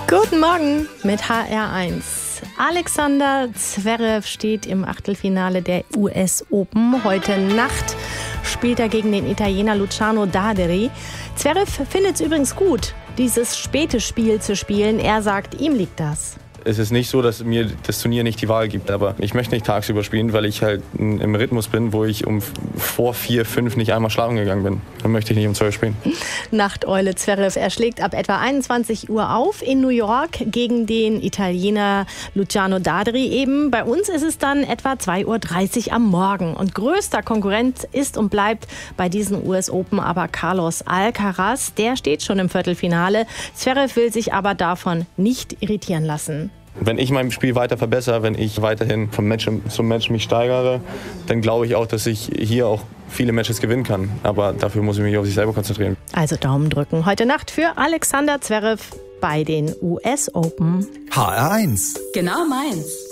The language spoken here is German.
Guten Morgen mit HR1. Alexander Zverev steht im Achtelfinale der US Open. Heute Nacht spielt er gegen den Italiener Luciano Daderi. Zverev findet es übrigens gut, dieses späte Spiel zu spielen. Er sagt, ihm liegt das. Es ist nicht so, dass mir das Turnier nicht die Wahl gibt, aber ich möchte nicht tagsüber spielen, weil ich halt im Rhythmus bin, wo ich vor 4, 5 nicht einmal schlafen gegangen bin. Dann möchte ich nicht um 12 spielen. Nachteule Zverev, er schlägt ab etwa 21 Uhr auf in New York gegen den Italiener Luciano Daderi eben. Bei uns ist es dann etwa 2:30 Uhr am Morgen. Und größter Konkurrent ist und bleibt bei diesen US Open aber Carlos Alcaraz. Der steht schon im Viertelfinale. Zverev will sich aber davon nicht irritieren lassen. Wenn ich mein Spiel weiter verbessere, wenn ich weiterhin vom Match zum Match mich steigere, dann glaube ich auch, dass ich hier auch viele Matches gewinnen kann. Aber dafür muss ich mich auf sich selber konzentrieren. Also Daumen drücken. Heute Nacht für Alexander Zverev bei den US Open. HR1. Genau meins.